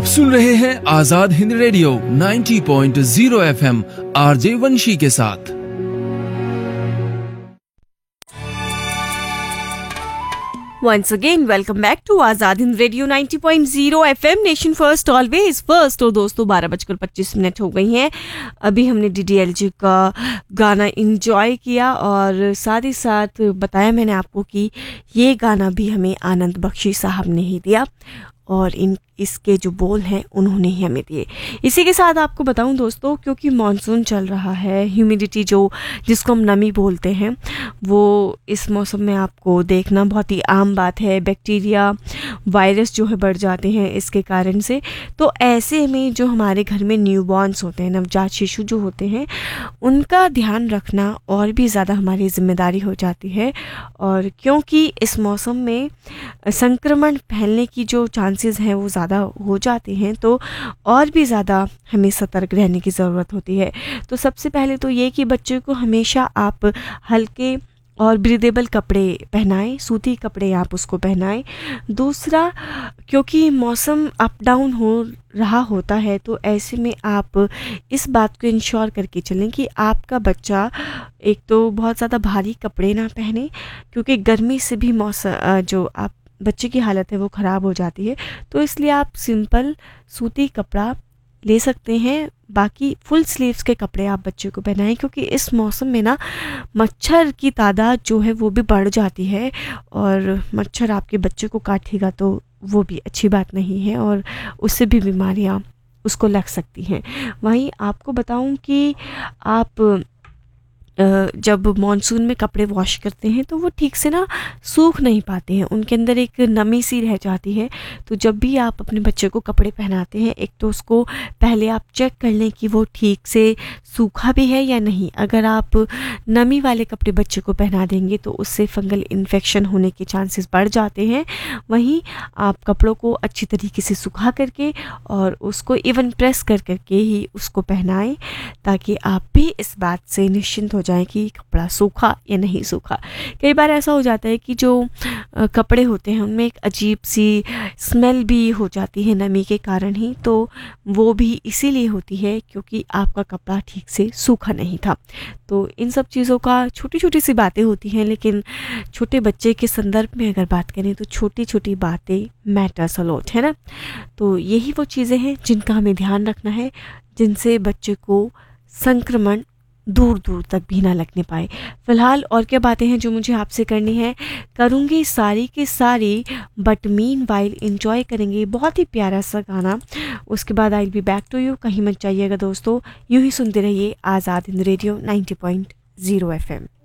सुन रहे हैं Azad Hind radio 90.0 FM RJ वंशी के साथ। Once again, welcome back to Azad Hind radio 90.0 FM nation first always first. और दोस्तों 12:25 हो गई हैं। अभी हमने DDLJ का गाना इंजॉय किया और साथ ही साथ बताया मैंने आपको कि ये गाना भी हमें आनंद बख्शी साहब ने ही दिया और इसके जो बोल हैं उन्होंने ही हमें दिए। इसी के साथ आपको बताऊं दोस्तों, क्योंकि मानसून चल रहा है, ह्यूमिडिटी जिसको हम नमी बोलते हैं, वो इस मौसम में आपको देखना बहुत ही आम बात है। बैक्टीरिया वायरस जो है बढ़ जाते हैं इसके कारण से। तो ऐसे में जो हमारे घर में न्यूबॉर्न्स होते हैं, नवजात शिशु जो होते हैं, उनका ध्यान रखना और भी ज़्यादा हमारी जिम्मेदारी हो जाती है। और क्योंकि इस मौसम में संक्रमण फैलने की जो चांसेस हैं वो ज़्यादा हो जाते हैं, तो और भी ज़्यादा हमें सतर्क रहने की ज़रूरत होती है। तो सबसे पहले तो ये कि बच्चे को हमेशा आप हल्के और ब्रीदेबल कपड़े पहनाएं, सूती कपड़े आप उसको पहनाएं। दूसरा, क्योंकि मौसम अप डाउन हो रहा होता है, तो ऐसे में आप इस बात को इंश्योर करके चलें कि आपका बच्चा एक तो बहुत ज़्यादा भारी कपड़े ना पहने, क्योंकि गर्मी से भी मौसम जो आप बच्चे की हालत है वो ख़राब हो जाती है। तो इसलिए आप सिंपल सूती कपड़ा ले सकते हैं। बाकी फुल स्लीव्स के कपड़े आप बच्चे को पहनाएं, क्योंकि इस मौसम में ना मच्छर की तादाद जो है वो भी बढ़ जाती है और मच्छर आपके बच्चे को काटेगा तो वो भी अच्छी बात नहीं है और उससे भी बीमारियां उसको लग सकती हैं। वहीं आपको बताऊं कि आप जब मॉनसून में कपड़े वॉश करते हैं तो वो ठीक से ना सूख नहीं पाते हैं, उनके अंदर एक नमी सी रह जाती है। तो जब भी आप अपने बच्चे को कपड़े पहनाते हैं, एक तो उसको पहले आप चेक कर लें कि वो ठीक से सूखा भी है या नहीं। अगर आप नमी वाले कपड़े बच्चे को पहना देंगे तो उससे फंगल इन्फेक्शन होने के चांसेस बढ़ जाते हैं। वहीं आप कपड़ों को अच्छी तरीके से सुखा करके और उसको इवन प्रेस कर करके ही उसको पहनाएं, ताकि आप भी इस बात से निश्चिंत हो जाए कि कपड़ा सूखा या नहीं सूखा। कई बार ऐसा हो जाता है कि जो कपड़े होते हैं उनमें एक अजीब सी स्मेल भी हो जाती है नमी के कारण ही, तो वो भी इसीलिए होती है क्योंकि आपका कपड़ा ठीक से सूखा नहीं था। तो इन सब चीज़ों का छोटी छोटी सी बातें होती हैं, लेकिन छोटे बच्चे के संदर्भ में अगर बात करें तो छोटी छोटी बातें मैटर्स अ लॉट, है ना। तो यही वो चीज़ें हैं जिनका हमें ध्यान रखना है, जिनसे बच्चे को संक्रमण दूर दूर तक भी ना लगने पाए। फ़िलहाल और क्या बातें हैं जो मुझे आपसे करनी है, करूँगी सारी की सारी, बट मीन वाइल इंजॉय करेंगे बहुत ही प्यारा सा गाना। उसके बाद I will be back to you. कहीं मत जाइएगा दोस्तों, यूँ ही सुनते रहिए आज़ाद हिंद रेडियो 90.0 FM।